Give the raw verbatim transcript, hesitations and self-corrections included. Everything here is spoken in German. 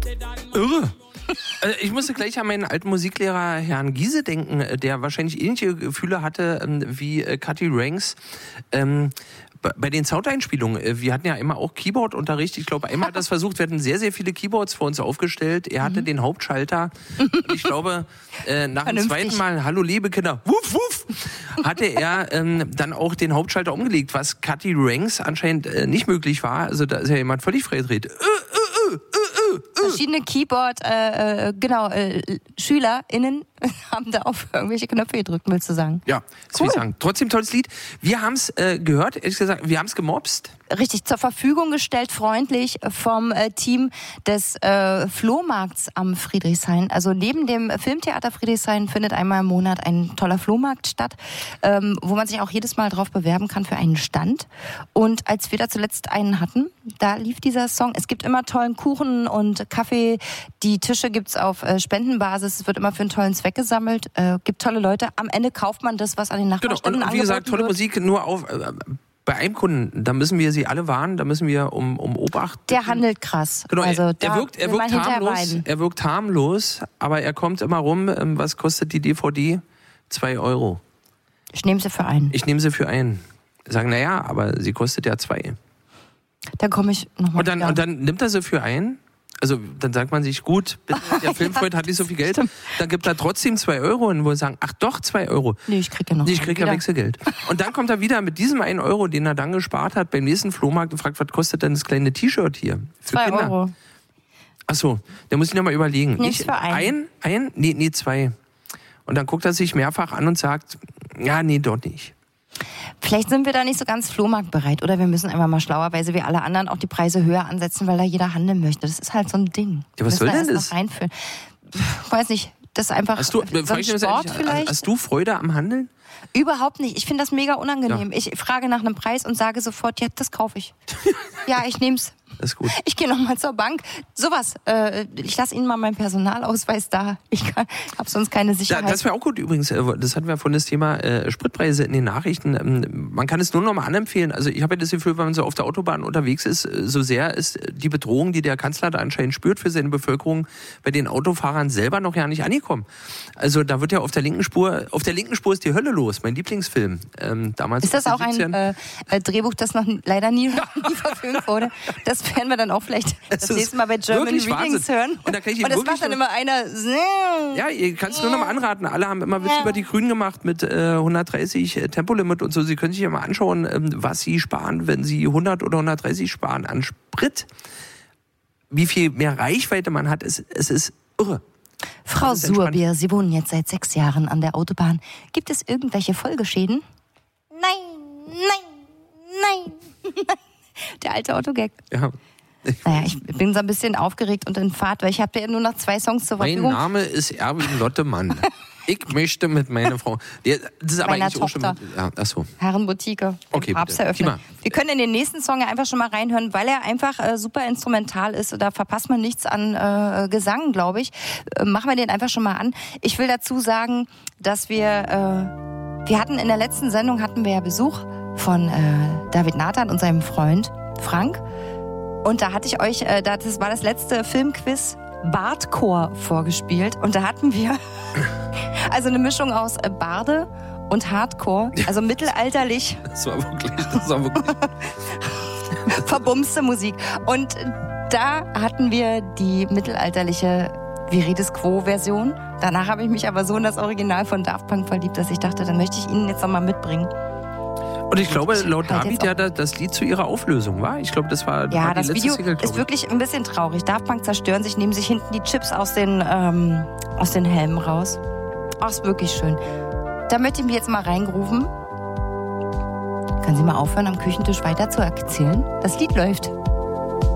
Irre. Ich musste gleich an meinen alten Musiklehrer Herrn Giese denken, der wahrscheinlich ähnliche Gefühle hatte wie Cutty Ranks. Ähm, bei den Soundeinspielungen, wir hatten ja immer auch Keyboard-Unterricht. Ich glaube, einmal hat das versucht, wir hatten sehr, sehr viele Keyboards vor uns aufgestellt. Er hatte mhm. den Hauptschalter. Und ich glaube, äh, nach dem zweiten Mal, hallo liebe Kinder, wuff, wuff, hatte er ähm, dann auch den Hauptschalter umgelegt, was Cutty Ranks anscheinend äh, nicht möglich war. Also da ist ja jemand völlig freigedreht. Äh, äh, äh, äh. Verschiedene Keyboard, äh, genau, äh, SchülerInnen haben da auf irgendwelche Knöpfe gedrückt, willst du sagen? Ja, das cool. will ich sagen. Trotzdem tolles Lied. Wir haben es äh, gehört, ehrlich gesagt, wir haben es gemobst. Richtig, zur Verfügung gestellt, freundlich vom äh, Team des äh, Flohmarkts am Friedrichshain. Also neben dem Filmtheater Friedrichshain findet einmal im Monat ein toller Flohmarkt statt, ähm, wo man sich auch jedes Mal drauf bewerben kann für einen Stand. Und als wir da zuletzt einen hatten, da lief dieser Song. Es gibt immer tollen Kuchen und Kaffee. Die Tische gibt's auf äh, Spendenbasis. Es wird immer für einen tollen Zweck gesammelt. Äh, gibt tolle Leute. Am Ende kauft man das, was an den Nachbarständen angeboten wird. Genau, und wie gesagt, tolle wird. Musik nur auf... Äh, Bei einem Kunden, da müssen wir sie alle warnen, da müssen wir um, um Obacht. Der handelt krass. Genau, also, er, er wirkt, er wirkt harmlos, er wirkt harmlos, aber er kommt immer rum. Was kostet die D V D? Zwei Euro. Ich nehme sie für einen. Ich nehme sie für einen. Sagen, naja, aber sie kostet ja zwei. Dann komme ich nochmal. Und dann, und dann nimmt er sie für einen. Also dann sagt man sich, gut, bitte, der Filmfreund ja, hat nicht so viel Geld. Stimmt. Dann gibt er trotzdem zwei Euro und wo wir sagen, ach doch, zwei Euro. Nee, ich krieg ja noch. Nee, ich krieg ja Wechselgeld. Und dann kommt er wieder mit diesem einen Euro, den er dann gespart hat, beim nächsten Flohmarkt und fragt, was kostet denn das kleine T-Shirt hier? Für zwei Kinder? Euro. Ach so, da muss ich nochmal überlegen. Nimm's für einen. Ein? Ein? Nee, nee, zwei. Und dann guckt er sich mehrfach an und sagt, ja, nee, dort nicht. Vielleicht sind wir da nicht so ganz flohmarktbereit oder wir müssen einfach mal schlauerweise wie alle anderen auch die Preise höher ansetzen, weil da jeder handeln möchte. Das ist halt so ein Ding. Ja, was soll denn das? Reinführen. Ich weiß nicht, das ist einfach hast du, so ein Sport vielleicht. Hast du Freude am Handeln? Überhaupt nicht. Ich finde das mega unangenehm. Ja. Ich frage nach einem Preis und sage sofort, ja, das kaufe ich. Ja, ich nehm's. Das ist gut. Ich gehe nochmal zur Bank. Sowas. Äh, ich lasse Ihnen mal meinen Personalausweis da. Ich habe sonst keine Sicherheit. Ja, das wäre auch gut übrigens. Das hatten wir vorhin das Thema äh, Spritpreise in den Nachrichten. Man kann es nur noch mal anempfehlen. Also ich habe ja das Gefühl, wenn man so auf der Autobahn unterwegs ist, so sehr ist die Bedrohung, die der Kanzler da anscheinend spürt für seine Bevölkerung, bei den Autofahrern selber noch ja nicht angekommen. Also da wird ja auf der linken Spur, auf der linken Spur ist die Hölle los. Mein Lieblingsfilm. Ähm, damals ist das auch ein äh, Drehbuch, das noch leider nie, nie verfilmt wurde? Das werden wir dann auch vielleicht das, das nächste Mal bei German Readings Wahnsinn. hören. Und, da kann ich und das macht dann immer einer... Ja, ihr kannst nur noch mal anraten. Alle haben immer Witze ja. über die Grünen gemacht mit äh, hundertdreißig äh, Tempolimit und so. Sie können sich ja mal anschauen, ähm, was sie sparen, wenn sie hundert oder hundertdreißig sparen an Sprit. Wie viel mehr Reichweite man hat, es, es ist irre. Frau Surbier, Sie wohnen jetzt seit sechs Jahren an der Autobahn. Gibt es irgendwelche Folgeschäden? Nein, nein, nein. Der alte Autogag. Ja. Ich naja, ich bin so ein bisschen aufgeregt und in Fahrt, weil ich habe ja nur noch zwei Songs zur Verfügung. Mein Name ist Erwin Lottemann. Ich möchte mit meiner Frau... Das ist aber eigentlich auch schon... Mit, ja, achso. Herrenboutique. Okay, Papst eröffnet. Wir können in den nächsten Song ja einfach schon mal reinhören, weil er einfach äh, super instrumental ist. Da verpasst man nichts an äh, Gesang, glaube ich. Äh, machen wir den einfach schon mal an. Ich will dazu sagen, dass wir... Äh, wir hatten in der letzten Sendung hatten wir ja Besuch von äh, David Nathan und seinem Freund Frank. Und da hatte ich euch, äh, das war das letzte Filmquiz, Bardchor vorgespielt. Und da hatten wir also eine Mischung aus äh, Barde und Hardcore, also mittelalterlich. Das war wirklich, das war wirklich. verbumste Musik. Und da hatten wir die mittelalterliche Viridis Quo-Version. Danach habe ich mich aber so in das Original von Daft Punk verliebt, dass ich dachte, dann möchte ich Ihnen jetzt nochmal mitbringen. Und ich glaube, laut David ja das Lied zu ihrer Auflösung war. Ich glaube, das war, ja, war die das letzte Video Single, ist wirklich ein bisschen traurig. Daft Punk zerstören sich, nehmen sich hinten die Chips aus den, ähm, aus den Helmen raus. Ach, ist wirklich schön. Da möchte ich mich jetzt mal reingrooven. Können Sie mal aufhören, am Küchentisch weiter zu erzählen? Das Lied läuft.